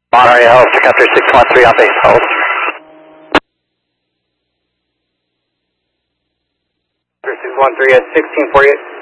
Monterey Hills to Country 613 on base, hold. 613 at 1648.